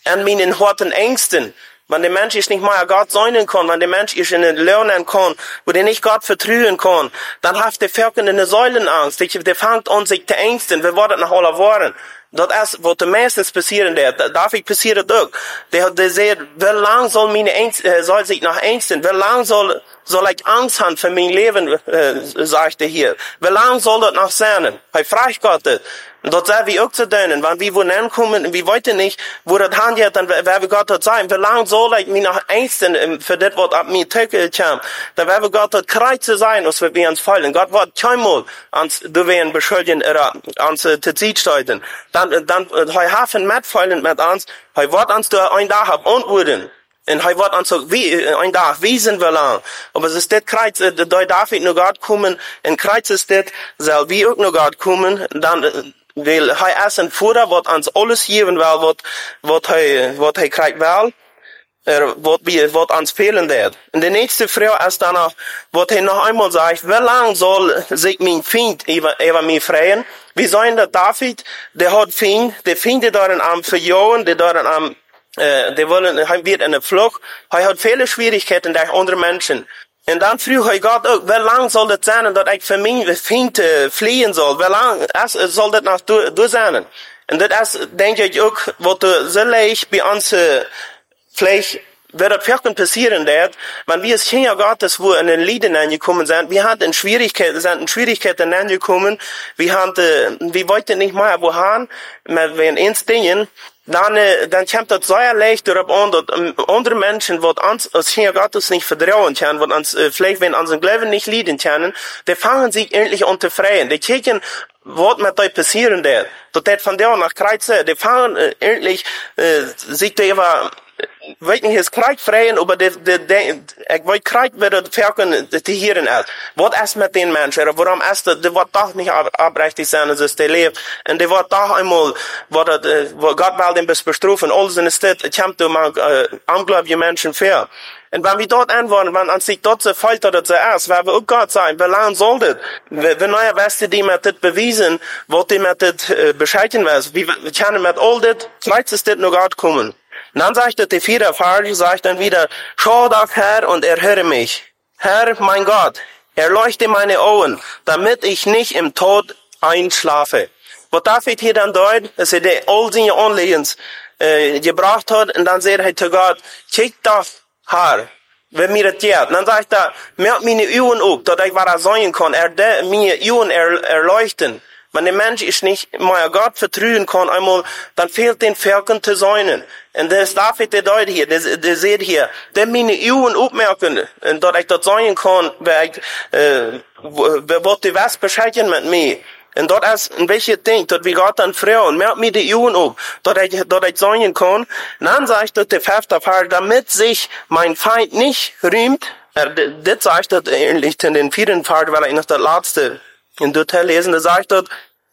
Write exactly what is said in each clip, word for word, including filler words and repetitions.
an meinen harten Ängsten. Wenn der Mensch ist nicht mal Gott sein kann, wenn der Mensch ist in den lernen kann, wo der nicht Gott vertrauen kann, dann hat der Völker eine Säulenangst. Der, der fängt an sich zu ängsten. Wir wollen nach aller Worten. Dat is wat de meestens passieren der. David passiert het ook. Der, der sagt, wie lang soll meine Angst, äh, soll sich nach ängsten? Wie lang soll, soll ich Angst haben für mein Leben, äh, sagt er hier. Wie lang soll das noch sein? Er fragt Gott das. Und dort sagen wir auch zu denen, wenn wir wohin ankommen, wir wollten nicht, wo das handelt, dann werden wir Gott dort sagen, wie lang soll ich mich nach ängsten für das, was ab mir tötet kam? Dann werden wir Gott dort kreuze sein, als wir uns fallen. Gott wird keinmal ans, du werden beschuldigen, oder ans, zu Zeit steuten. Dann, dann, er hafen mitfallen mit uns, er wird uns da ein Tag antworten. Und er wird uns so, wie, ein Tag, wie sind wir lang? Aber es ist das Kreuz, da darf ich nur Gott kommen, und Kreuz ist das, soll wir auch nur Gott kommen, dann, weil er erst ein Futter, was uns alles geben will, was, was er, was er kriegt will, er, was wir, was uns fehlen wird. Und die nächste Frage ist danach, was er noch einmal sagt, wie lange soll sich mein Feind über, über mich freuen? Wie sollen der David, der hat Feind, der Feinde darin am Verjagen, der darin am, äh, der wollen, er wird in der Flucht, er hat viele Schwierigkeiten durch andere Menschen. Und dann früh ich Gott auch, wie lang soll das sein, dass ich für mich Feind äh, fliehen soll? Wie lang soll das noch du, du sein? Und das ist, denke ich auch, was du so leicht bei uns, äh, vielleicht, wird das wirklich passieren wird, wenn wir als Kinder Gottes, wo in den Lieden angekommen sind, wir hatten Schwierigkeiten, sind in Schwierigkeiten angekommen, wir haben, äh, wir wollten nicht mehr wohin, wir werden ins Dingen, dann, äh, dann kommt das sehr leicht darauf an, dass ähm, andere Menschen, die uns als Kinder Gottes nicht vertrauen können, die uns, äh, vielleicht, wenn unseren Glauben nicht lieben können, die fangen sich endlich an zu freuen. Die kicken, was mit euch passieren wird. Das von der nach Kreuze, die fangen äh, endlich, äh, sich da weet niet eens krijgt vrijen, aber de, de, de, ik weet krijgt weer het verken te hieren uit. Wat is met den mensen? Waarom is dat? Die wordt toch niet abrechtig zijn als ze leeft. En die wordt toch eenmaal, wat het, uh, wat God wil den best bestrafen. Alles in de stad, het komt door man, uh, onglaubliche mensen ver. Und wenn wir dort antworten, wenn an sich dort so fällt oder so ist, werden wir auch Gott sagen, wie lange soll das? Wenn neue Weste, die mit das bewiesen, wird die mit das äh, bescheiden werden. Wir können mit all das, vielleicht ist das noch Gott kommen. Und dann sagt der vierte Vers, sagt dann wieder, schau doch Herr und erhöre mich. Herr, mein Gott, erleuchte meine Augen, damit ich nicht im Tod einschlafe. Was David hier dann deutet, dass er die all seine Anlegens äh, gebracht hat, und dann sagt er zu Gott, kick doch, Herr, wenn mir das geht. Dann sagt er, meld meine Augen auf, dass ich was sagen kann, er de, meine Augen er, erleuchten. Wenn der Mensch ist nicht mehr Gott vertrauen kann, einmal, dann fehlt den Völkern zu sein. Und das David, der Deut hier, der, der sieht hier, der meine Augen aufmerken, und dass ich das sagen kann, wer ich, äh, wer wird die was bescheiden mit mir. Und dort ist ein welches Ding, dass wir Gott dann fragen, merkt mir die Augen auf, dass ich, dass ich sagen kann. Und dann sagt das der fünfte Vers, damit sich mein Feind nicht rühmt, er, das sagt das ähnlich in den vierten Vers, weil ich noch das letzte in Detail lesen, da sagt dort,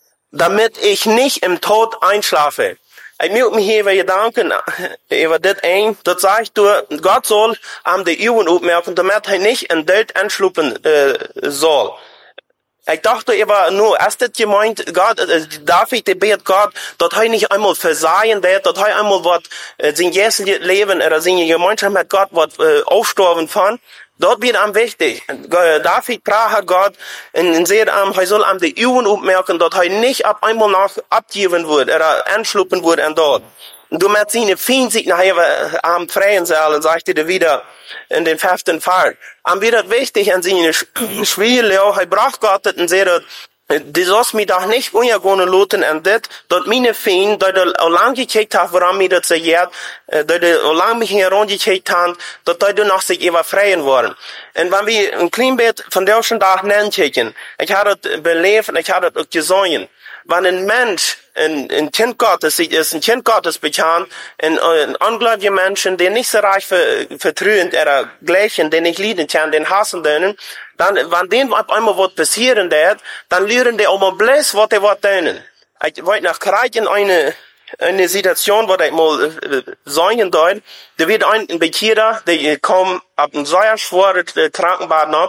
damit ich nicht im Tod einschlafe. Ich muss mir hier über Gedanken, über das ein, das sagt du, Gott soll am die Augen aufmerken, damit er nicht in Tod einschlupen äh, soll. Ich dachte, er war nur, erst das gemeint, Gott, äh, David, der bet Gott, dass er nicht einmal versagen wird, dass er einmal was, äh, sein jährliches Leben, oder seine Gemeinschaft mit Gott, was, äh, aufstorben von. Dort wird am wichtig. David brach Gott, und sehr am, er soll am die Augen aufmerken, dass er nicht ab einmal noch abgeben wird, oder anschluppen wird an dort. Du mit seine Feind sich nachher am freien Saal, sagt er wieder in den fünften Fall. Am wird wichtig an seine Schwierige, er brach Gott und sagt, die sollst mich doch nicht ungehen lassen an das, dass meine Feind, dass er auch lang gekickt hat, woran mir das sagt, dass er auch lang mich herangekickt hat, dass er noch sich immer freien wollen. Und wenn wir ein klein bisschen von der schon Tag nachkicken, ich habe das belebt und ich habe das auch gesehen, wenn ein Mensch, ein, ein Kind Gottes ist, ein Kind Gottes bekannt, ein, ein ungläubiger Menschen, der nicht so reich vertrauen, der gleichen, den nicht lieben kann, den hassen denen, dann, wenn denen auf einmal was passieren wird, dann lernen die auch mal bloß, was die was tun. Ich wollte nach Kreuz eine, eine Situation, wo ich mal äh, sagen darf, da wird ein Bekehrer, der kommt ab einem sehr schweren äh, Krankenbad ab,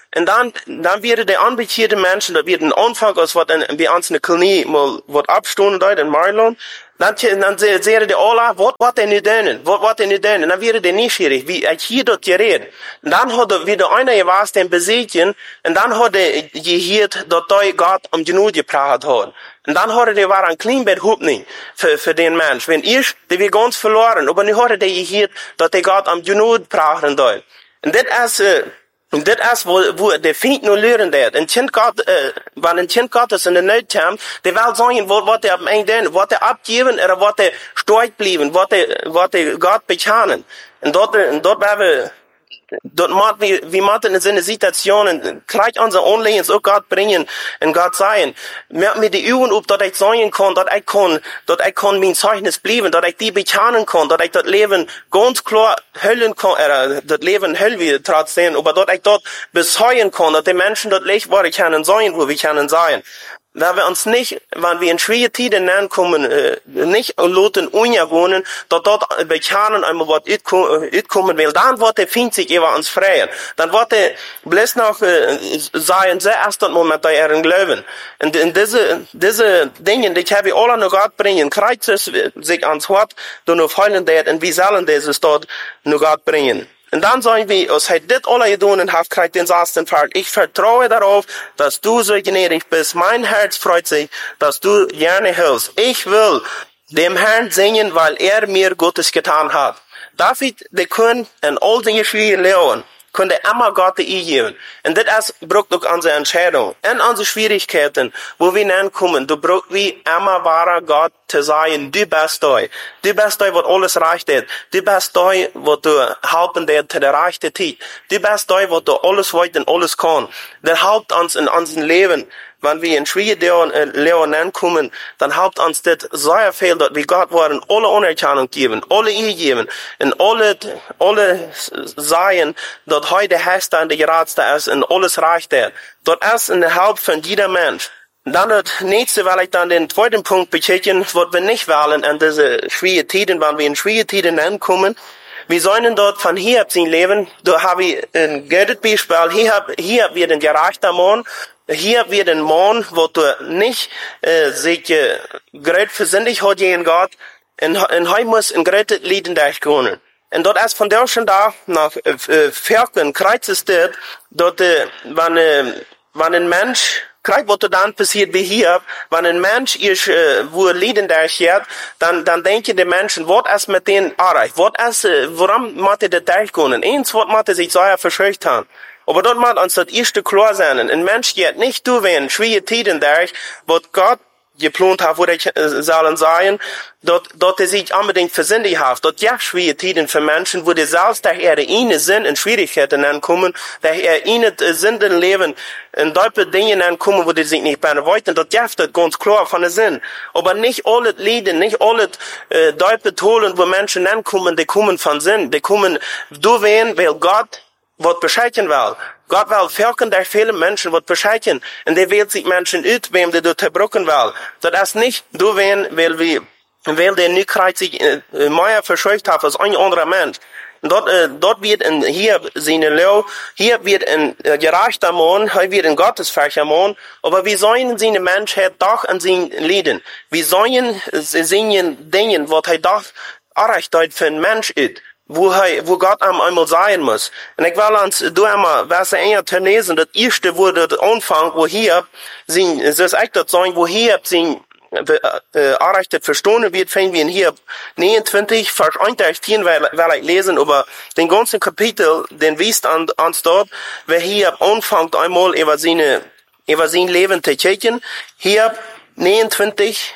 Und dann, dann werden die anbekehrte Menschen, da wird ein Anfang, als was bei uns in der Kolonie mal, was abstunden dort in Maryland, dann, dann sehen die alle, was, was denn nicht tun, was, was denn nicht tun, und dann werden die neugierig, wie ich hier dort geredet. Und dann hat er wieder einer gewasst, den besiegen, und dann hat er gehört, dass da Gott um Genug gepratet hat. Und dann hat er, der war ein klein bisschen Hoffnung für, für den Mensch. Wenn ich, der wir ganz verloren, aber nicht hat er gehört, dass der Gott um Genug praten soll. Und das ist, äh, Und das ist, wo, wo der Feind nur lernen wird. Ein Kind Gott, äh, wenn ein Kind Gottes in der Not kommt, der will sagen, was, was er am Ende, was er abgeben, oder was er stolz bleiben, was er, was er Gott bekennen. Und dort, und dort werden wir, dort macht wir, wir machen in so eine Situation, gleich unser Anliegen auch Gott bringen, und Gott sein. Mir, mir die Übung up, dass ich sagen kann, dass ich kann, dass ich kann mein Zeugnis bleiben, dass ich die bekennen kann, dass ich das Leben ganz klar hüllen kann, oder das Leben hüllen wir trotzdem, aber dass ich dort besäuern kann, dass die Menschen dort leicht wo ich können sein, wo wir können sein. Wenn wir uns nicht, wenn wir in schwierige Zeiten ankommen, äh, nicht loten ungewohnen, dass dort bekennen einmal was kommen will, dann wird der Feind sich über uns freuen. Dann wird er bloß noch äh, sein, sehr erst Moment da ihren Glauben. Und in diese, diese Dinge, die kann wir alle noch Gott bringen, kreuzt es sich ans Wort, dann auf heulen der, und wir sollen dieses dort noch Gott bringen. Und dann sagen wir, als er das alle getan und hat, kriegt den ersten Fall. Ich vertraue darauf, dass du so gnädig bist. Mein Herz freut sich, dass du gerne hilfst. Ich will dem Herrn singen, weil er mir Gutes getan hat. David, der kann in all den schwierigen Lehren, konnte immer Gott eingeben. Und das braucht auch unsere Entscheidung. In unsere Schwierigkeiten, wo wir hinkommen, du brauchst wie immer wahrer Gott zu sein, du bist da. Du bist da, was alles reicht hat. Du bist da, was du helfen dir zu der rechten Zeit. Du bist da, was du alles weißt und alles kann. Das hilft uns in unserem Leben. Wenn wir in schwierige Lehren ankommen, dann hilft uns das sehr viel, dass wir Gott wollen alle Anerkennung geben, alle eingeben, und alle, alle sagen, dass heute der Herrste und der Geradste ist und alles reicht hat. Das ist in der Haupt von jeder Mensch. Dann das nächste, weil ich dann den zweiten Punkt bekämpfen, was wir nicht wollen an diese schwierigen Zeiten, wenn wir in schwierigen Zeiten ankommen. Wir sollen dort von hier ab sein Leben, da habe ich ein gutes Beispiel, hier, hier wird ein gerechter Mann, hier wird ein Mann, wo du nicht äh, sich äh, gerät versündigt hat gegen Gott, und, und er muss ein gerät Leben durchgehen. Und dort ist von der schon da, nach äh, Vierken, Kreuz ist dort, dort, äh, wenn, äh, wenn ein Mensch, Kreuz, was dann passiert wie hier, wenn ein Mensch ist, äh, wo er Leben durchgeht, dann, dann denken die Menschen, was ist mit denen erreicht, was ist, äh, warum muss er das durchgehen? Eins, was muss er sich so verscheucht haben. Aber dort muss uns das erste klar sein. Ein Mensch geht nicht durch, wenn schwierige Zeiten durch, was Gott geplant hat, wo er äh, sollen sein, dort, dort er sich unbedingt versündigt hat. Dort gibt schwierige Zeiten für Menschen, wo die selbst durch ihre ihnen Sinn in Schwierigkeiten ankommen, durch ihr ihnen Sinn im Leben in deutliche Dinge ankommen, wo die sich nicht mehr wollten. Dort gibt das ganz klar von der Sinn. Aber nicht alle Lieder, nicht alle äh, deutliche Tolen, wo Menschen ankommen, die kommen von Sinn. Die kommen durch wen, weil Gott was bescheiden will. Gott will wirken durch viele Menschen, was bescheiden. Und der wählt sich Menschen aus, wem der dort zerbrochen will. Das ist nicht du wen, weil wir, weil der nicht sich äh, mehr verscheucht hat als ein anderer Mensch. Dort, äh, dort wird in, hier seine Leo, hier wird ein äh, gerechter Mann, hier wird ein gottesfürchtiger Mann, aber wir sollen seine Menschheit doch an sein Leben. Wir sollen äh, singen Dinge, was er doch erreicht hat für einen Mensch ist. Wo, er, wo Gott am einmal sein muss. Und ich will uns, du einmal, was er eher zu lesen, das erste, wo das Anfang, wo hier, sind, das ist echt das sagen, wo hier, sind, äh, erreicht verstanden wird, fängt wir in hier neunundzwanzig, Vers einunddreißig, weil, weil ich lesen, über den ganzen Kapitel, den wiest an, ans dort, wer hier anfängt einmal über seine, über sein Leben zu checken. Hier neunundzwanzig,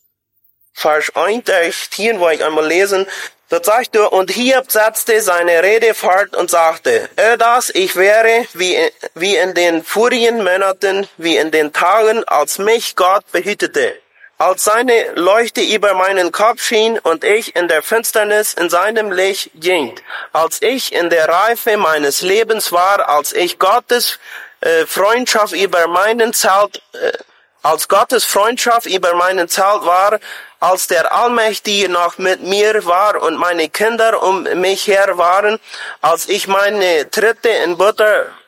Vers einunddreißig, wo ich einmal lesen, dort sagt er, und Hiob setzte seine Rede fort und sagte, äh, das ich wäre wie, wie in den vorigen Monaten, wie in den Tagen, als mich Gott behütete, als seine Leuchte über meinen Kopf schien und ich in der Finsternis in seinem Licht ging, als ich in der Reife meines Lebens war, als ich Gottes äh, Freundschaft über meinen Zelt, äh, als Gottes Freundschaft über meinen Zelt war, als der Allmächtige noch mit mir war und meine Kinder um mich her waren, als ich meine Tritte in Butter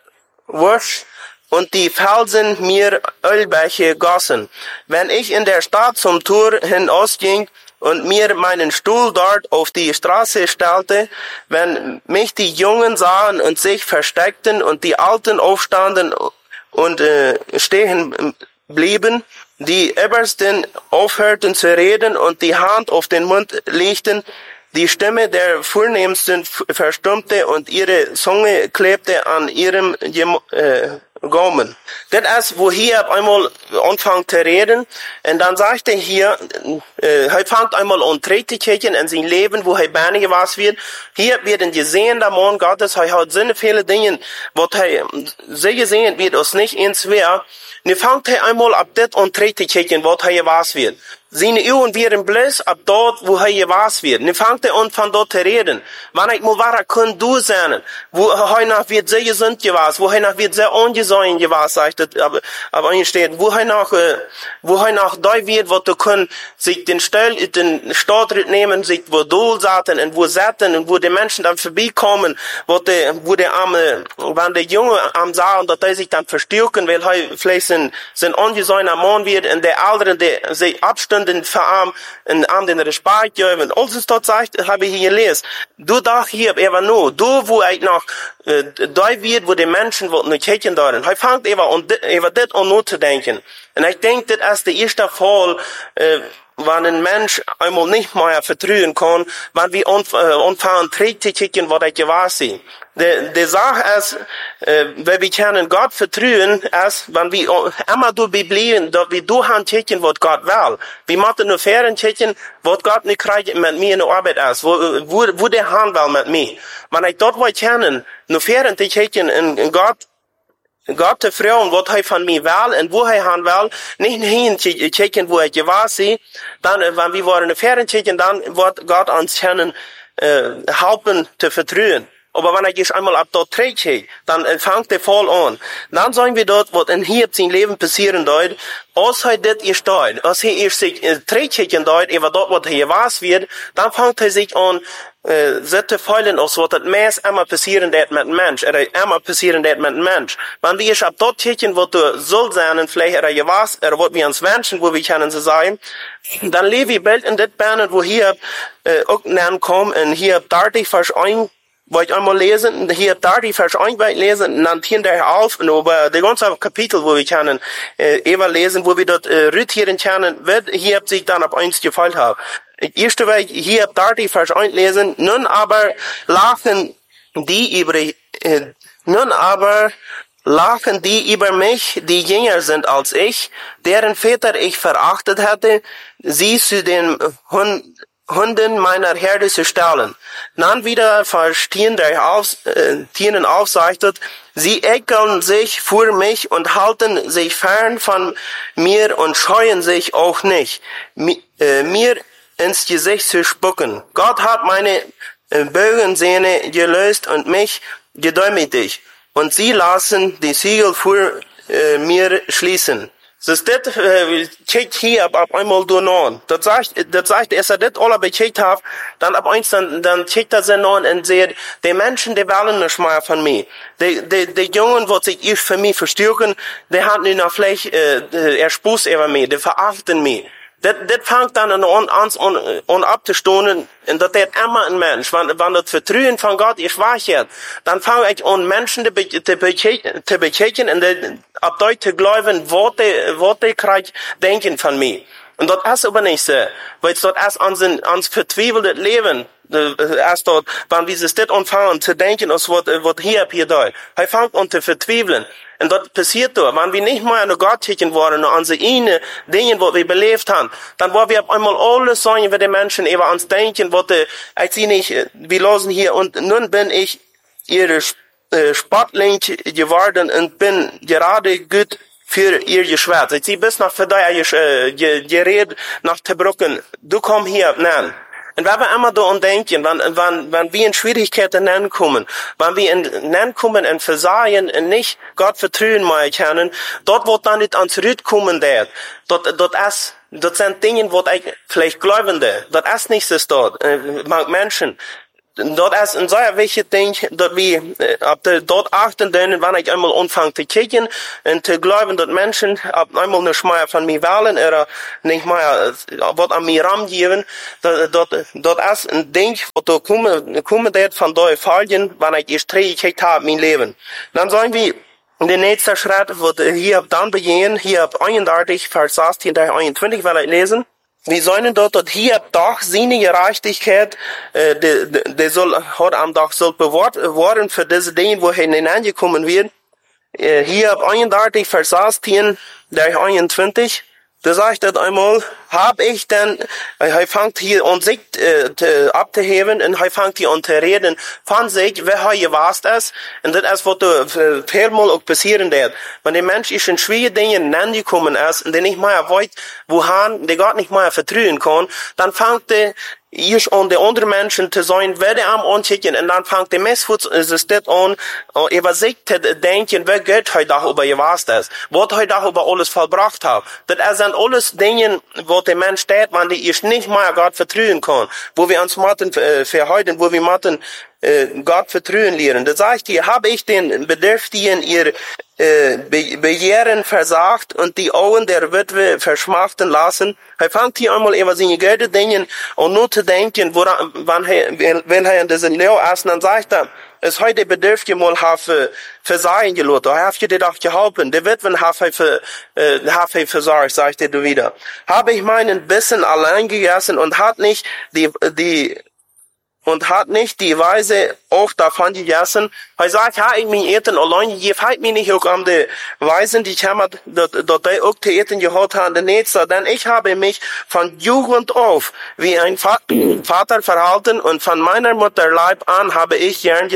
wusch und die Felsen mir Ölbäche gossen. Wenn ich in der Stadt zum Tor hinausging und mir meinen Stuhl dort auf die Straße stellte, wenn mich die Jungen sahen und sich versteckten und die Alten aufstanden und äh, stehen blieben, die Obersten aufhörten zu reden und die Hand auf den Mund legten, die Stimme der Vornehmsten verstummte und ihre Zunge klebte an ihrem äh, Gaumen. Das ist, wo hier einmal anfängt zu reden. Und dann sagt er hier, äh, er fängt einmal an Trägtigkeiten in sein Leben, wo er Beine was wird. Hier werden gesehen, der Mann Gottes, er hat so viele Dinge, was er sehr gesehen wird, uns nicht ins Wehr. Nu fängt er einmal ab das an Trägtigkeiten, was er was wird. Seine Augen werden bloß ab dort, wo er was wird. Nu fängt er an von dort zu reden. Wann ich mal war, kann du sein, wo er noch wird sehr gesund gewesen, wo er noch wird sehr ungesund gewesen, sagt er, aber, aber einsteht, wo er noch, äh, wo er noch da wird, wo du kann sich den Stell, den Startritt nehmen, sich wo du saten und wo saten und wo die Menschen dann vorbeikommen, wo der, wo der arme, wenn der Junge am sah und dass er sich dann verstärken, weil er vielleicht sein, sein ungesunder Mann wird und der Ältere, der sich abstünde, den Verarm, in Arm den Respekt geben. Alles ist dort sagt, habe ich hier gelesen. Du doch hier, er war nur, du, wo ich noch, äh, da wird, wo die Menschen, wo nicht hätten darin. Er fängt eben an, über das an nur zu denken. Und ich denke, das ist der erste Fall, äh, wenn ein Mensch einmal nicht mehr vertrauen kann, wenn wir anfangen, trägt zu kicken, was ich weiß. Die, die Sache ist, äh, wenn wir können Gott vertrauen, ist, wenn wir immer dabei bleiben, dass wir durchhandeln, was Gott will. Wir machen nur fairen kicken, was Gott nicht kriegt mit mir in der Arbeit ist, wo, wo, wo der Hand will mit mir. Wenn ich dort will kennen, nur fairen kicken in, in Gott, Gott zu fragen, was er von mir will und wo er han will, nicht hin zu kicken, wo ich weiß, dann, wenn wir wollen fairen kicken, dann wird Gott uns können, äh, helfen zu vertrauen. Aber wenn ich einmal ab dort träge, dann fängt der Fall an. Dann sagen wir dort, was in hier sein Leben passieren dort, als er das ist dort, als er erst sich träge dort, über dort, was hier was wird, dann fängt er sich an, äh, zu feilen, als was das meist immer passieren wird mit dem Mensch, oder immer passieren wird mit dem Mensch. Wenn wir ab dort kicken, was du soll sein, vielleicht, oder ja was, oder was wir uns wünschen, wo wir können zu sein, dann leben wir bald in das Band, wo hier, äh, auch nennen kommen, und hier dreißig Vers eins, wollte ich einmal lesen, hier da die Vers eins lesen, und dann hinterher auf, und über die ganze Kapitel, wo wir können, äh, Eva lesen, wo wir dort, äh, rütieren können, wird hier sich dann ab eins gefallen haben. Erste Weg, hier da die Vers eins lesen, nun aber lachen die über, äh, nun aber lachen die über mich, die jünger sind als ich, deren Väter ich verachtet hatte, sie zu den Hund, Hunden meiner Herde zu stellen. Dann wieder verstehen der auf, äh, Tieren aufzeichnet, sie ekeln sich vor mich und halten sich fern von mir und scheuen sich auch nicht, mi, äh, mir ins Gesicht zu spucken. Gott hat meine äh, Bogensehne gelöst und mich gedemütigt, und sie lassen die Siegel vor äh, mir schließen. Das das äh, checkt hier ab, ab einmal durch an. Das sagt, das sagt, als er das alle bekeckt hat, dann ab eins, dann, dann checkt er sich an und sagt, die Menschen, die wollen nicht mehr von mir. Die, die, die Jungen, die sich ich für mich verstärken, die haben nicht noch vielleicht, äh, er spust über mich, die verachten mich. Das, das fängt dann an, an, an, an abzustoßen, und das ist immer ein Mensch. Wenn, wenn das Vertrauen von Gott ist wach wird, dann fange ich an, Menschen zu bekehren, und ab dort zu glauben, was die, was die kriegt, denken von mir. Und das ist aber nicht so. Weil es dort erst ans, ans verzweifelte Leben, erst dort, wenn wir sich das anfangen zu denken, als was, was hier, hier, da. Er fängt an zu verzweifeln. Und das passiert da. Wenn wir nicht mehr an Gott kicken wollen, an unsere eine Dinge, was wir belebt haben, dann wollen wir auf einmal alles sagen, wie die Menschen über uns denken, was die, ich sehe nicht, wir losen hier, und nun bin ich ihre äh, Spottling geworden und bin gerade gut für ihr Geschwätz. Ich sehe bis nach Verdeier äh, geredet, nach Tebrücken. Du komm hier, nein. Und wenn wir immer da denken, wenn, wenn, wenn wir in Schwierigkeiten kommen, wenn wir in kommen in Versagen und nicht Gott vertrauen mehr können, dort wird dann nicht ans Rüt kommen, dort, dort, dort ist, dort sind Dinge, wo ich vielleicht Glaubende, dort ist nichts dort, äh, Menschen, dort ist ein sehr wichtiges Ding, dass wir ab dort achten dürfen, wenn ich einmal anfange zu kicken und zu glauben, dass Menschen ab einmal nicht mehr von mir wählen oder nicht mehr was an mir rangeben. Dort, dort ist ein Ding, was kommen, kommen wird von der Fallen, wenn ich erst gekickt habe, mein Leben. Dann sagen wir, der nächste Schritt wird hier dann beginnen, hier ab einunddreißig, Vers achtzehn, einundzwanzig, will ich lesen. Wir sollen dort, dort hier doch seine Gerechtigkeit, äh, der, der soll, heute am Tag soll bewahrt worden für diese Dinge, wo er hineingekommen wird. Äh, hier ab einunddreißig, Vers achtzehn, einundzwanzig. Da sagt er einmal, hab ich denn, er fängt hier an sich äh, abzuheben und er fängt hier an zu reden von sich, wer er gewasst ist. Und das ist, was du vielmal auch passieren wird. Wenn der Mensch ist in schwierige Dinge hineingekommen ist und der nicht mehr weiß, wohin, der Gott nicht mehr vertrauen kann, dann fängt er hier an die anderen Menschen zu sein, wer der am ankicken, und dann fängt der Missverständnis an, über sich zu denken, wer Gott heute darüber gewasst ist, was heute darüber alles vollbracht hat. Das sind alles Dinge, wo der Mensch steht, wenn die ich nicht mehr Gott vertrauen kann, wo wir uns machen äh, verhalten, wo wir machen äh, Gott vertrauen lernen. Das sagt hier, habe ich den Bedürftigen ihr äh, Be Begehren versagt und die Augen der Witwe verschmachten lassen. Er fängt hier einmal über seine guten Dinge und nur zu denken, woran, wann er, wenn er in diesen Leo ist, dann sagt er, es heute bedürft ihr mal have versagen gelassen, er hat dir doch geholfen, der Witwen habe für, äh, habe versorgt, sagt er wieder. Habe ich meinen Bissen allein gegessen und hat nicht die, die, und hat nicht die Weise auch davon gegessen. Er sagt, ha, ich mein Eten allein gegeben, halt mich nicht auch an die Weisen, die kämmert, dort die auch zu Eten geholt haben, der Nächste, denn ich habe mich von Jugend auf wie ein Vater verhalten und von meiner Mutter Leib an habe ich gern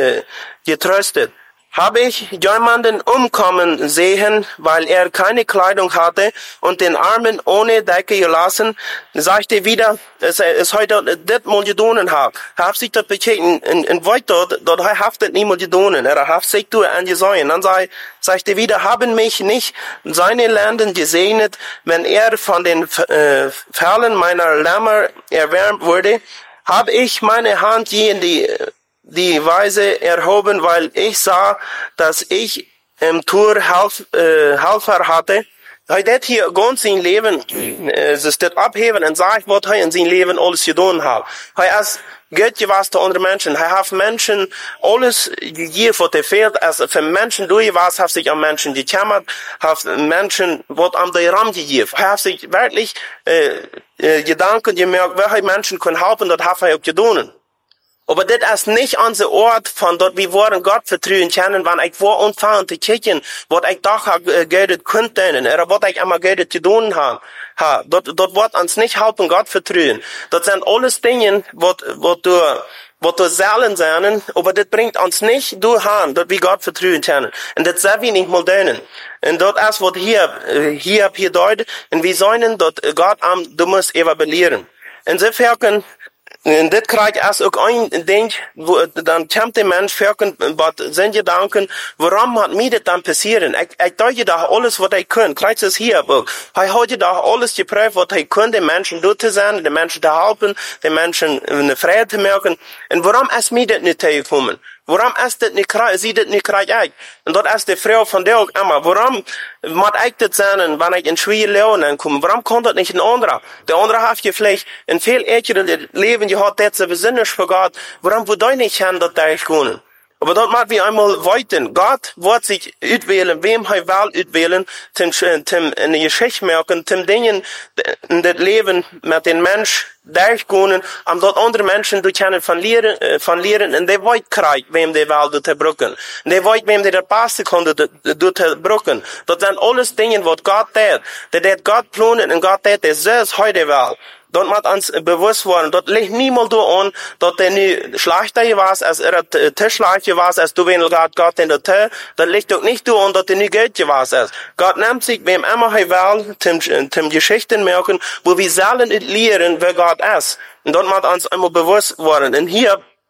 getröstet. Habe ich jemanden umkommen sehen, weil er keine Kleidung hatte und den Armen ohne Decke gelassen, sagte wieder, es ist heute das mal gedonen hat. Er hat sich das bekeken, in, in Weit dort, dort er haftet nie mal gedonen, er hat sich du angesehen. Dann sei, sagte wieder, haben mich nicht seine Lenden gesegnet, wenn er von den äh, Fällen meiner Lämmer erwärmt wurde, habe ich meine Hand je in die die Weise erhoben, weil ich sah, dass ich im Tour Helf, äh, Helfer hatte. Er hat hier ganz sein Leben, äh, es ist das abheben und sagt, was er in seinem Leben alles getan hat. Er ist Gott gewasst zu anderen Menschen. Er hat Menschen alles gegeben, was er fehlt. Also für Menschen durchgewasst, hat sich an Menschen gekümmert, hat Menschen, was am der Raum gegeben. Er hat sich wirklich äh, äh, Gedanken gemerkt, welche Menschen können helfen, das hat er auch getan. Aber das ist nicht unser Ort, von dort wir wollen Gott vertrauen können, wenn ich vor anfangen zu kicken, was ich doch äh, Geld könnte, oder was ich einmal Geld zu tun habe. Ha, dort, dort wird uns nicht helfen, Gott vertrauen. Das sind alles Dinge, was, was du, was du selten sein, aber das bringt uns nicht durch an, dort wir Gott vertrauen können. Und das sollen wir nicht mal tun. Und dort ist, was hier, hier, hier deutet, und wir sollen dort Gott am, du musst evaluieren. Insofern, und das kriegt erst auch ein Ding, wo, dann kommt der Mensch fragen, was sind Gedanken, warum hat mir das dann passieren? Ich, ich deute doch alles, was ich kann. Kriegt es hier auch. Ich habe doch alles geprüft, was ich kann, den Menschen dort zu sein, den Menschen zu helfen, den Menschen eine Freude zu merken. Und warum ist mir das nicht gekommen? Warum ist das nicht, sie das nicht kriegt ich? Und dort ist die Frau von der auch immer. Warum muss ich das sein, wenn ich in schwierige Leben komme? Warum kommt das nicht ein anderer? Der andere hat ja vielleicht ein viel älteres Leben gehabt, das ist besinnlich für Gott. Warum würde ich nicht hin, dass ich können? Aber dort muss wir einmal weiten. Gott wird sich auswählen, wem er will auswählen, zum, zum, in die Geschichte merken, zum Dingen, in das Leben mit den Menschen durchgehen, um dort andere Menschen zu können von lehren, äh, von lehren, und der weiß kriegt, wem der will dort brücken. Und der weiß, wem der das Beste kann dort brücken. Das sind alles Dinge, was Gott tät. Der tät Gott planen und Gott tät, der selbst heute will. Dort muss uns bewusst werden, dort liegt niemand an, dort der nie schlechter gewesen, als er Tisch schlecht gewesen, als du wenn Gott Gott in der Tür, dort liegt doch nicht du an, dort der nie Geld gewesen ist. Gott nimmt sich, wem immer er will, zum, zum Geschichten merken, wo wir sollen lernen, wer Gott ist. Und dort muss uns einmal bewusst werden. Und hier,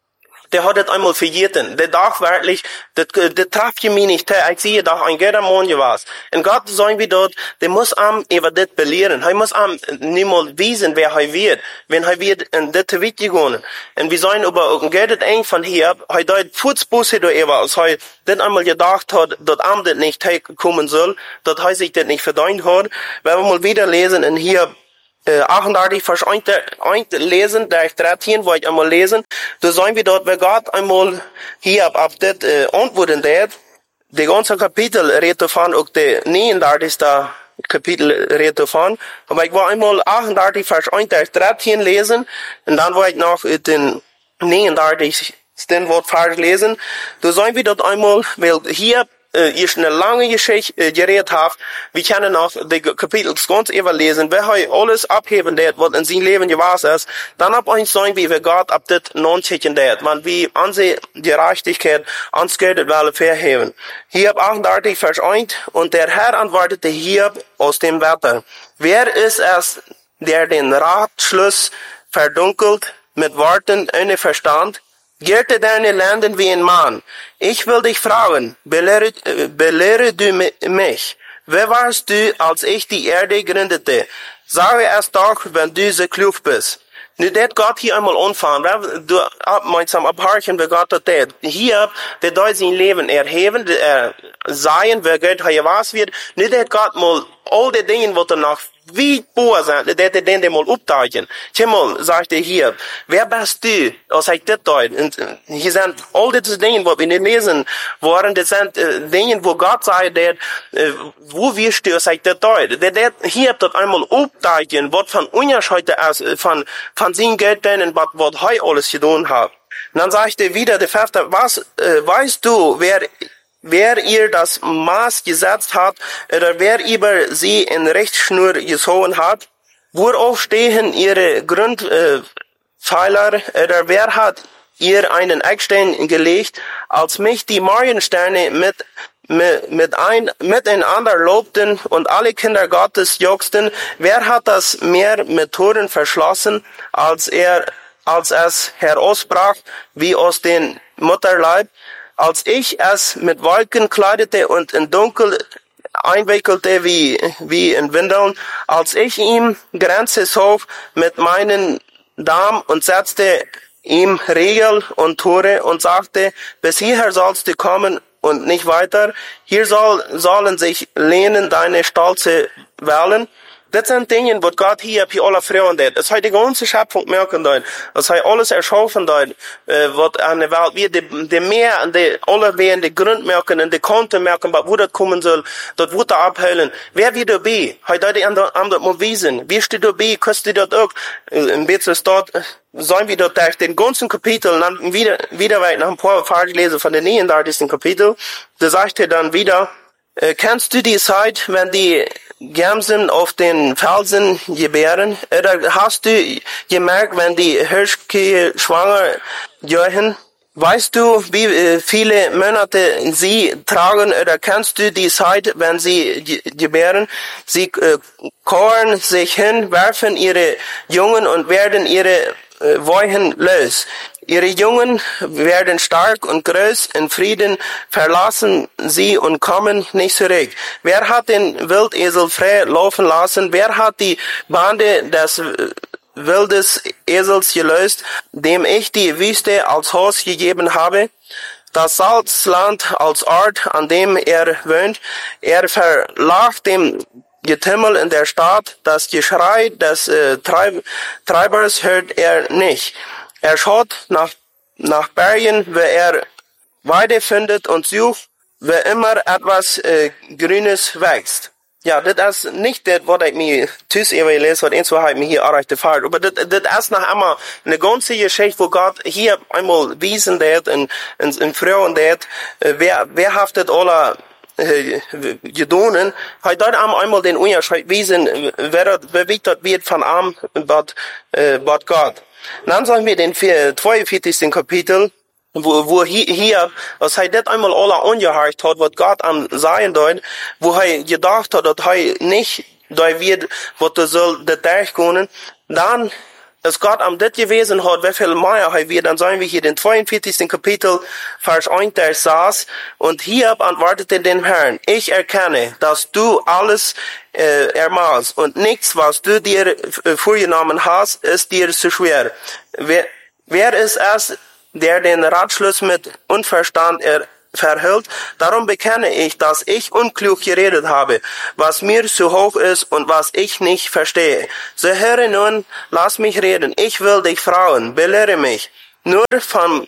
der hat das einmal verjeten. Der darf wirklich, das, das traf je mich nicht. Ich sehe doch ein guter Mann was. Und Gott sagen wir dort, der muss am über das belehren. Er muss am niemals wissen, wer er wird. Wenn er wird in das Wicht gegangen. Und wir sollen über ein gutes Eng von hier, er dort Fußbusse da über, als er das einmal gedacht hat, dass am das nicht kommen soll, dass er sich das nicht verdient hat. Wenn wir mal wieder lesen in hier, Äh, achtunddreißig Vers eins lesen, da ich dreizehn wollte ich einmal lesen, da sagen wir dort, wer Gott einmal hier ab, ab das äh, antworten wird, der ganze Kapitel redet davon, auch der neununddreißigste Kapitel redet davon, aber ich war einmal achtunddreißig Vers eins, da ich dreizehn lesen, und dann wollte ich noch den neununddreißigsten Wort Vers lesen, da sagen wir dort einmal, weil hier äh, ist eine lange Geschichte äh, geredet hat. Wir können auch die Kapitel ganz überlesen. Wer heute alles abheben wird, was in seinem Leben gewesen ist, dann ab uns sagen, wie wir Gott ab das non-checken wird. Man, wie an sie die Gerechtigkeit ans Geld wollen verheben. Hiob achtunddreißig Vers eins. Und der Herr antwortete Hiob aus dem Wetter. Wer ist es, der den Ratschluss verdunkelt mit Worten ohne Verstand? Gierte deine Lenden wie ein Mann. Ich will dich fragen, belehre, äh, belehre du mich. Wer warst du, als ich die Erde gründete? Sage es doch, wenn du so klug bist. Nu, dat Gott hier einmal anfangen. Du meinst am Abhorchen, wer Gott hat das. Hier, der dort sein Leben erheben, er sein, wer Gott hier was wird. Nu, dat Gott mal all die Dinge, was er noch wie boah sein, dat er den mal upteichen. Mal, sagt er hier, wer bist du, als ich das dort? Und hier sind all diese Dinge, was wir nicht lesen wollen, das sind äh, Dinge, wo Gott sagt, dat, äh, wo wirst du, als ich das dort? Der, der hier dort einmal upteichen, was von Unterschied ist, von, von seinem Geld und was, was er alles getan hat. Und dann sagt er wieder, der Vater, was, äh, weißt du, wer Wer ihr das Maß gesetzt hat, oder wer über sie in Rechtsschnur gezogen hat, worauf stehen ihre Grundpfeiler, äh, oder wer hat ihr einen Eckstein gelegt, als mich die Morgensterne mit, mit, mit ein, miteinander lobten und alle Kinder Gottes juchzten, wer hat das Meer mit Toren verschlossen, als er, als es herausbrach, wie aus dem Mutterleib? Als ich es mit Wolken kleidete und in Dunkel einwickelte wie, wie in Windeln, als ich ihm Grenze zog mit meinen Damen und setzte ihm Regel und Tore und sagte, bis hierher sollst du kommen und nicht weiter, hier soll, sollen sich lehnen deine Stolze wählen. Das sind Dinge, wo Gott hier für alle Frauen tut. Es hat die ganze Schöpfung merken dort. Es hat alles erschaffen dort, äh, was an der Welt wird. Die, die Meer und die, alle werden die Grund merken und die Konten merken, wo das kommen soll, dort wird er abheilen. Wer wird dabei? Hat dort die anderen mal wiesen? Wirst du dabei? Kannst du dort auch, ein bisschen dort, sollen wir dort durch den ganzen Kapitel, dann wieder, wieder weit nach ein paar Verse lesen von den neununddreißigsten Kapitel. Da sagt er dann wieder, äh, kennst du die Zeit, wenn die Gemsen auf den Felsen gebären? Oder hast du gemerkt, wenn die Hirschkühe schwanger gehen? Weißt du, wie viele Monate sie tragen? Oder kennst du die Zeit, wenn sie gebären? Sie äh, kohren sich hin, werfen ihre Jungen und werden ihre äh, Weichen los. Ihre Jungen werden stark und groß, in Frieden verlassen sie und kommen nicht zurück. Wer hat den Wildesel frei laufen lassen? Wer hat die Bande des wildes Esels gelöst, dem ich die Wüste als Haus gegeben habe? Das Salzland als Ort, an dem er wohnt. Er verlag dem Getümmel in der Stadt, das Geschrei des äh, Treib Treibers hört er nicht. Er schaut nach, nach Bergen, wo er Weide findet und sucht, wo immer etwas äh, Grünes wächst. Ja, das ist nicht das, was ich mir tüß lese, was ich so halt mir hier erreicht habe. Aber das, das ist noch einmal eine ganze Geschichte, wo Gott hier einmal wiesen wird und, und, und Frauen wird, äh, wer, wer haftet alle äh, gedonen, hat dort einmal den Unterschied wiesen, wer, wer wichtig wird von arm, but, äh, but Gott. Dann sagen wir den zweiundvierzigsten Kapitel, wo, wo hier, hier, als er das einmal alle angehört hat, was Gott am sein dort, wo er gedacht hat, dass er nicht, da wird, was er soll, das durchgehen, dann es Gott am dit gewesen hat, wie viel mehr hat wir, dann sagen wir hier den zweiundvierzigsten Kapitel, Vers eins, der saß, und Hiob antwortete dem Herrn, ich erkenne, dass du alles äh, ermaßt, und nichts, was du dir äh, vorgenommen hast, ist dir zu schwer. Wer, wer ist es, der den Ratschluss mit Unverstand er verhält? Darum bekenne ich, dass ich unklug geredet habe, was mir zu hoch ist und was ich nicht verstehe. So höre nun, lass mich reden. Ich will dich fragen, belehre mich. Nur vom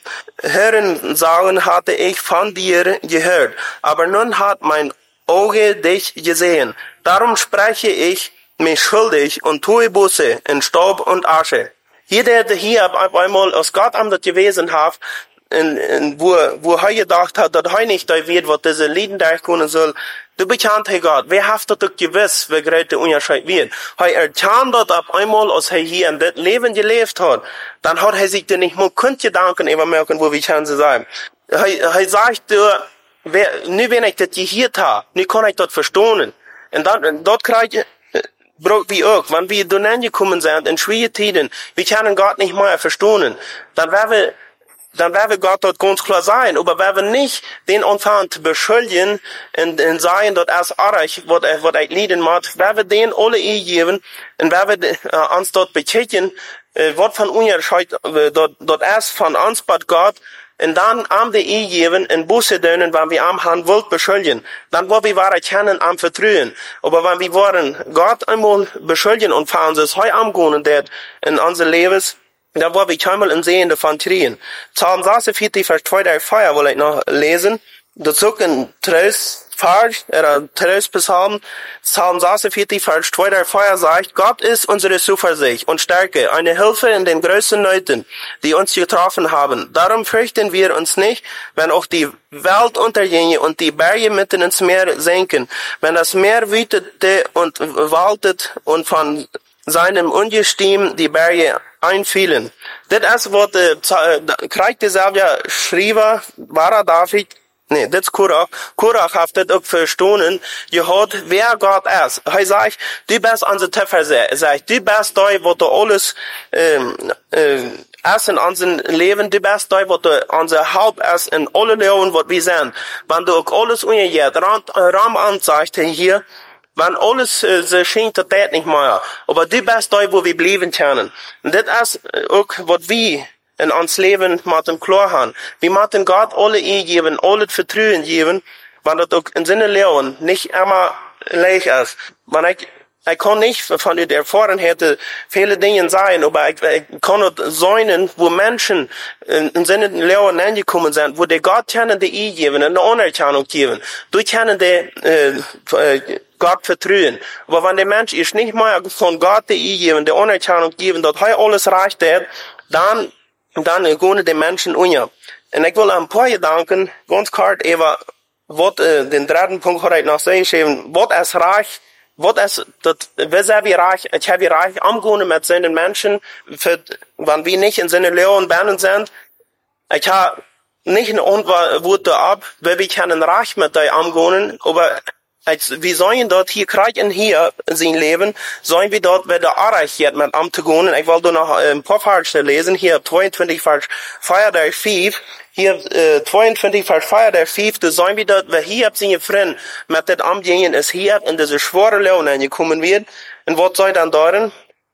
Hörensagen hatte ich von dir gehört, aber nun hat mein Auge dich gesehen. Darum spreche ich mich schuldig und tue Buße in Staub und Asche. Jeder, der hier auf einmal aus Gott am das gewesen hat, in, in, wo, wo er gedacht hat, dass er nicht da wird, was diese Lieden durchkommen soll, du bekannt, Herr Gott, wer hat das gewiss, wer gerade der Unterschied wird? Er erkannt das auf einmal, als er hier in das Leben gelebt hat, dann hat er sich dann nicht mal könnt Gedanken übermerken, wo wir können sie sein. Er, er sagt, wer, nur wenn ich das gehört habe, nur kann ich das verstehen. Und dann, dort kriege ich, braucht wie auch, wenn wir da gekommen sind, in schwierigen Zeiten, wir können Gott nicht mehr verstehen, dann werden wir, dann werden Gott dort ganz klar sein, aber wenn wir nicht den anfangen zu beschuldigen und, und sagen, dass es arg, was er, was er leiden macht, wenn wir den alle eingeben und wenn wir äh, uns dort betätigen, äh, was von uns äh, dort, dort erst von uns bei Gott, und dann am die eingeben in Buße dönen, wenn wir am Hand wollt beschuldigen, dann wo wir waren kennen am Vertrauen. Aber wenn wir wollen Gott einmal beschuldigen und fahren es heu am der in unser Lebens, da wo wir einmal in Sehen davon kriegen. Psalm sechsundvierzig, Vers zwei, der Feuer will ich noch lesen. Dazu in Tröst, Vers, oder Tröst Psalm, Psalm sechsundvierzig, Vers zwei, der Feuer sagt, Gott ist unsere Zuversicht und Stärke, eine Hilfe in den größten Nöten, die uns getroffen haben. Darum fürchten wir uns nicht, wenn auch die Welt unterginge und die Berge mitten ins Meer senken, wenn das Meer wütete und waltet und von seinem Ungestüm die Berge einfielen. Das ist, was äh, Krieg selber schrieb, war David, nee, das ist Korach. Korach hat das auch verstanden, gehört, wer Gott ist. Er sagt, du bist unser Töpfer, er sagt, du bist da, wo du alles, ähm, äh, ist in unserem Leben, du bist da, wo du unser Haupt ist in alle Leben, was wir sind. Wenn du auch alles umgehst, Raum anzeigt hier, wenn alles äh, so scheint, das nicht mehr. Aber du bist da, wo wir bleiben können. Und das ist auch, was wir in uns Leben mit dem klar haben. Wir müssen Gott alle eingeben, alle Vertrauen geben, wenn das auch in seinem Leben nicht immer leicht ist. Wenn ich, ich kann nicht von der Erfahrung viele Dinge sein, aber ich, ich kann nicht sein, wo Menschen in, in seinem Leben angekommen sind, wo die Gott können die eingeben, eine Anerkennung geben. Du können die, äh, äh, Gott vertrauen. Aber wenn der Mensch ist nicht mehr von Gott die eingeben, die Anerkennung geben, dass er alles reicht hat, dann dann gehen die Menschen unter. Und ich will ein paar Gedanken, ganz kurz, über, was, äh, den dritten Punkt habe ich noch sehr geschrieben, was ist reich, was ist, das, wie sehr wir reich, ich habe reich umgehen mit seinen Menschen, für, wenn wir nicht in seinen Leben Bänden sind, ich habe nicht eine Antwort ab, wie wir können reich mit dir umgehen, aber als wir sollen dort hier kriegen hier sein Leben, sollen wir dort wieder erreicht mit am zu gehen. Ich wollte noch ein paar Verse lesen. Hier zweiundzwanzig Vers vier der fünf. Hier äh, zweiundzwanzig Vers vier der fünf. Da sollen wir dort, wer hier seine Freunde mit dem Amgehen ist hier in diese schwere Leben angekommen wird. Und was soll dann darin?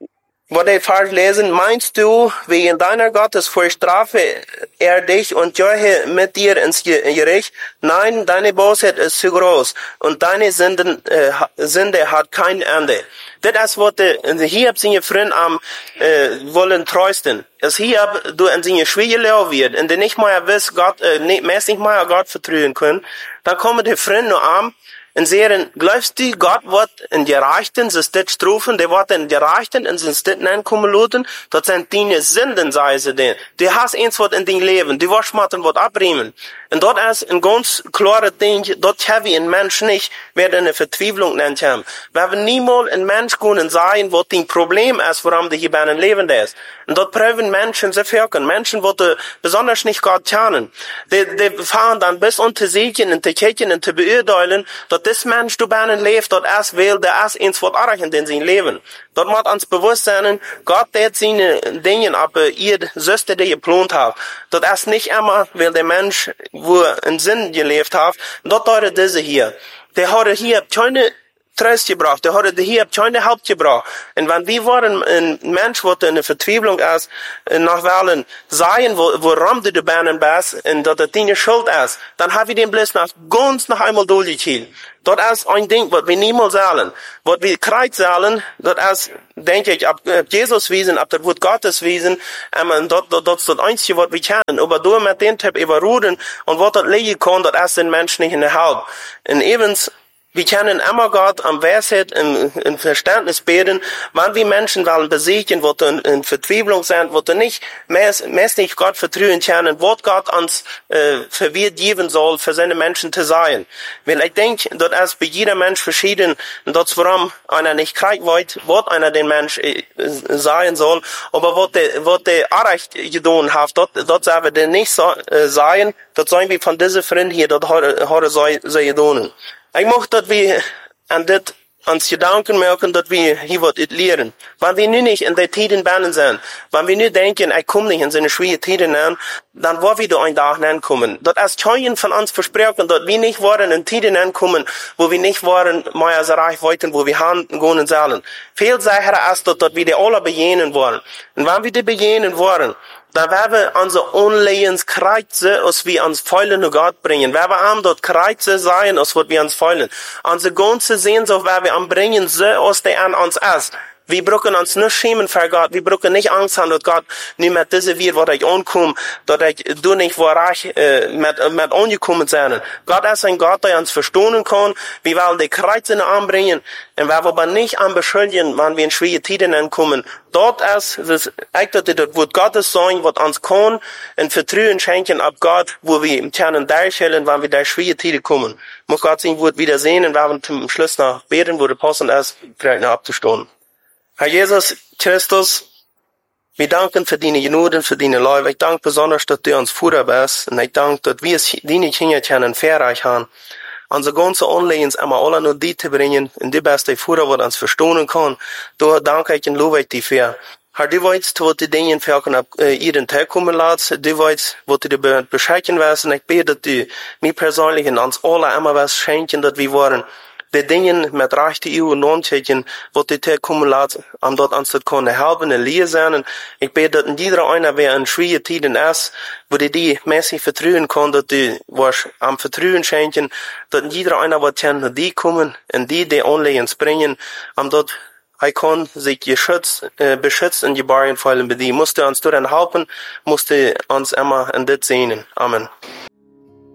Wo der Vers lesen, meinst du, wegen deiner Gottesfurcht strafe er dich und gehe mit dir ins Gericht? Nein, deine Bosheit ist zu groß und deine Sünden, äh, Sünde hat kein Ende. Das ist, was der Hiob seine Freunde am äh, wollen trösten. Es Hiob, du in seine schwierige Leben wird, und du nicht mehr wiss, Gott, äh, nicht, nicht mehr Gott vertrauen können, dann kommen die Freunde nur an, und sagen, glaubst du, Gott wird in die Reichten, sie steht strufen, der wird in die Reichten, in sie steht kommen lassen, das sind deine Sünden, sei sie denn. Du hast eins was in dein Leben, du wirst mal was abbremen. Und dort ist ein ganz klares Ding, dort haben wir ein Mensch nicht, wer eine Verzweiflung nennt haben. Wir werden niemals ein Mensch können sein, was dein Problem ist, warum du hier bei einem Leben ist. Und dort prüfen Menschen zu wirken, Menschen, die besonders nicht Gott kennen. Die, die fahren dann bis unter Siegen und zu kicken und zu beurteilen, dass Dort das Mensch, du benen leeft, dort erst will, der erst ins Wort erreichen in sein Leben. Dort muss uns bewusst sein, Gott, der seine Dinge, aber ihr Süster, die geplant habt. Dort erst nicht immer, weil der Mensch, wo einen Sinn gelebt hat, dort eure diese hier. Der hat hier keine Trost gebracht, der hat hier keine Haupt gebracht. Und wenn wir waren, ein Mensch, wo in der Verzweiflung ist, nach Wellen sein, wo, wo rammt die Beinen bist, und dass das deine Schuld ist, dann haben wir den bloß noch ganz noch einmal durchgekehrt. Dort ist ein Ding, was wir niemals sagen. Was wir kreuz sagen, dort ist, denke ich, ab Jesus wiesen, ab der Wort Gottes wiesen, ähm, dort, dort, dort ist das Einzige, was wir kennen. Aber du mit dem Tipp überruden, und was dort liegen kann, dort ist den Menschen nicht in der Hand. Und evens, wir können immer Gott am Weisheit, im, im Verständnis beten, wenn wir Menschen wollen besiegen, wo in, in Verzweiflung sind, wo du nicht meist nicht Gott vertrauen können, wo Gott uns äh, verwirrt geben soll, für seine Menschen zu sein. Weil ich denke, dort ist bei jedem Mensch verschieden, und dort warum einer nicht krank wird, wo einer den Mensch äh, sein soll, aber wo der, wo der Arrecht getan hat, dort, dort sollen wir den nicht so, äh, sein, dort sollen wir von diesen Freunden hier, dort haben sie getan. Ich möchte, dass wir an das uns Gedanken merken, dass wir hier was lernen. Wenn wir nun nicht in der Tiden bannen sind, wenn wir nicht denken, ich komme nicht in seine schwere Tiden an, dann wollen wir da ein Tag ankommen. Das ist kein von uns versprechen, dass wir nicht wollen in Tiden ankommen, wo wir nicht wollen, mehr als reich wollten, wo wir handeln gehen sollen. Viel sicherer ist, dass wir die alle begegnen wollen. Und wenn wir die begegnen wollen, dann werden wir unsere Unlehenskreuze, als wir uns Feulen zu Gott bringen. Wir werden dort Kreuze sein, als was wir uns feulen. Unsere ganze Sehnsucht werden wir anbringen, so als der an uns ist. Wir brauchen uns nicht schämen für Gott. Wir brauchen nicht Angst haben, dass Gott nicht mit dieser wird, wo ich ankomme, dass ich du nicht wo reich, äh, mit, mit angekommen sein. Gott ist ein Gott, der uns verstehen kann. Wir wollen die Kreuze anbringen. Und wir aber nicht an beschuldigen, wenn wir in schwere Tiden ankommen. Dort ist, das, eigentlich, das wird Gottes sein, was uns kann, ein Vertrauen schenken ab Gott, wo wir im Kernen darstellen, wenn wir da schwere Tiden kommen. Muss Gott sein Wort wieder sehen, und wir werden zum Schluss noch beten, wo der passend ist, vielleicht noch abzustehen. Herr Jesus Christus, wir danken für deine Gnade, für deine Liebe. Ich danke besonders, dass du uns Führer bist. Und ich danke, dass wir deine Kinder können, verreich haben. Unsere ganze Anliegen immer alle nur die zu bringen, und die beste Führer, was uns verstehen kann. Da danke ich und lobe ich dich für. Herr, du weißt, was die Dinge für äh, ihren Tag kommen lässt. Du weißt, was du dir bescheiden wirst. Und ich bete, dass du mir persönlich und uns alle immer was schenken, dass wir wollen. Die Dinge mit rechte Ehe und Nonchecken, wo die Tag kommen lässt, um dort uns zu können helfen und lehren sein. Ich bete, dass jeder einer, wer in schwierigen Tiden ist, wo die die mäßig vertrauen kann, dass die was am Vertrauen schenken, dass jeder einer, was kann, dass die kommen und die die Anliegen bringen, um dort er kann sich geschützt, äh, beschützt in die Barren fallen bei die. Musste uns daran helfen, musste uns immer in das sehen. Amen.